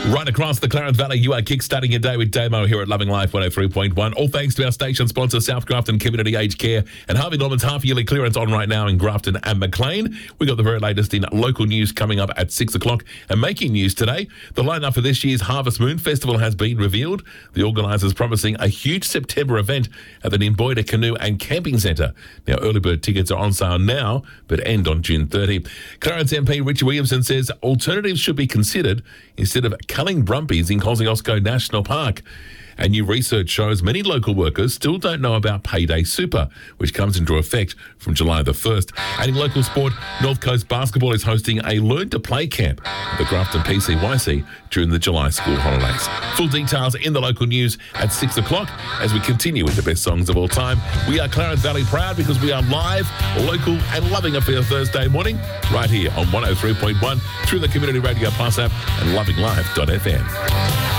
Right across the Clarence Valley, you are kickstarting your day with Damo here at Loving Life 103.1. All thanks to our station sponsor, South Grafton Community Aged Care, and Harvey Norman's half-yearly clearance on right now in Grafton and Maclean. We got the very latest in local news coming up at 6 o'clock. And making news today, the lineup for this year's Harvest Moon Festival has been revealed. The organisers promising a huge September event at the Nimboida Canoe and Camping Centre. Now, early bird tickets are on sale now, but end on June 30. Clarence MP Richard Williamson says alternatives should be considered instead of culling brumbies in Kosciuszko National Park. And new research shows many local workers still don't know about Payday Super, which comes into effect from July the 1st. And in local sport, North Coast Basketball is hosting a Learn to Play camp at the Grafton PCYC during the July school holidays. Full details in the local news at 6 o'clock as we continue with the best songs of all time. We are Clarence Valley proud because we are live, local and loving it for your Thursday morning right here on 103.1 through the Community Radio Plus app and lovinglife.fm.